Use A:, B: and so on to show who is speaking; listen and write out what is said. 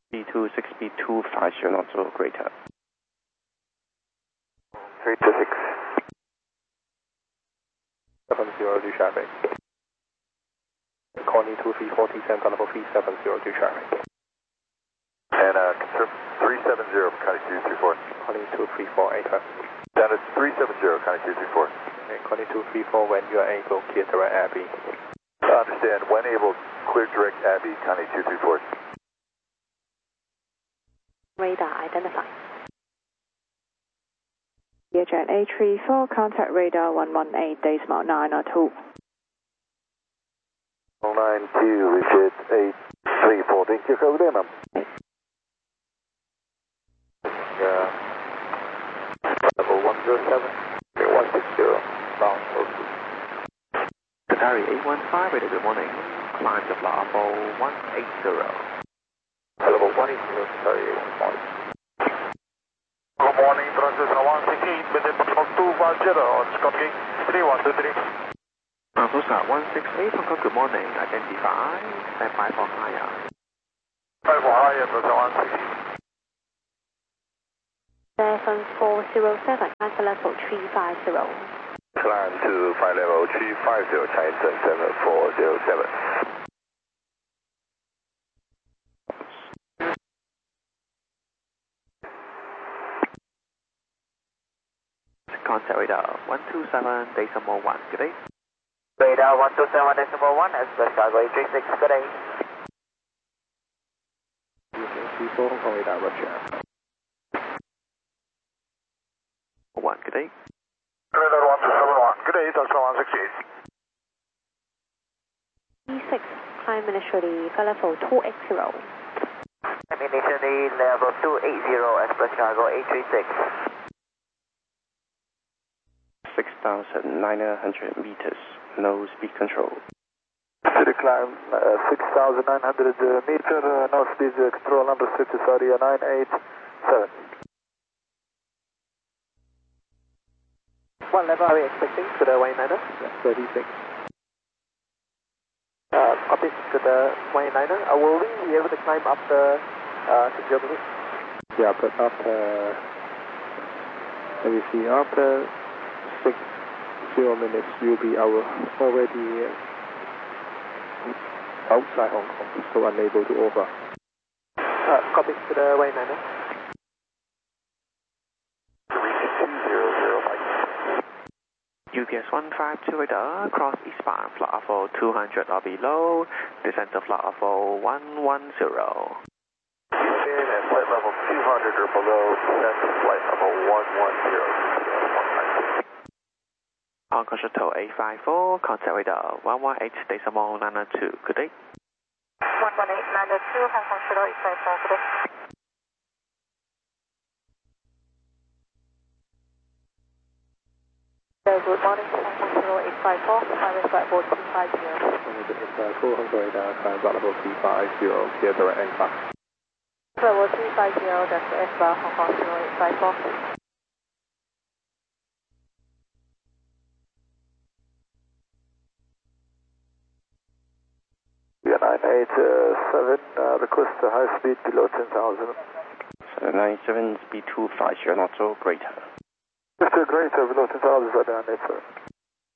A: B26, B250 knots or greater.
B: 326. 702 traffic. Calling 234 T10 level 370 traffic.
C: And confirm 370, Connie 234.
B: Calling 234 8.
C: Down to 370, Connie 234.
B: Okay, calling 234 when you are able, clear direct Abbey.
C: Understand, when able, clear direct Abbey, Connie 234.
D: Radar identified. Jet A34, contact radar 118.902.
C: 092, repeat 834, thank you, over there, ma'am.
B: Level 107, 160, bound close.
A: Qatari 815, radio, good morning. Climb to flight level 180.
B: Level 180, Qatari 815.
C: Good morning, Transition 168, within 250, on Scott Gate 3123.
A: Transition 168, Hong Kong, good morning. Identify, stand by for higher.
C: Stand by for higher, Transition 168.
D: 7407, climb to level 350.
C: Climb to flight level 350, China 7407.
A: Contact radar 127.1, good day.
E: Radar 127.1, Express Cargo 836, good day.
B: Using 34 Hong Kong radar, roger.
A: 1, good day.
C: Radar 1271, good day, Transition 168.
D: E6, climb initially for level 280.
E: Initially level 280, Express Cargo 836.
A: 6,900 meters, no speed control.
C: City climb 6,900 meter, no speed control number City Saudi 987.
B: What level are we expecting to the Waylander? 36. Copy to the Waylander. Will we be able to climb up the 60 minutes? Yeah, but after, let me see, after 60 minutes, you'll be already outside Hong Kong, so unable to over. Copy to the Waylander.
A: UPS 152 radar, cross eastbound, flight level 200 or below, descent to flight level 110.
C: And flight level 200 or below, descent to flight level 110.
A: On Concerto 854, contact radar 118.902, good day.
E: 118.902, Hong Kong Shuttle 854, good day. Good morning, Hong Kong Shuttle 854, Iris Flight 4250.
B: 854 Hong Kong radar, climb level 350, clear direct N-class.
E: Level 350, that's S-bar, Hong Kong Shuttle 854.
C: Yeah, 987, request a high speed below 10,000.
A: 97, speed 250 knots or greater.
C: Just a greater below 10,000, 987.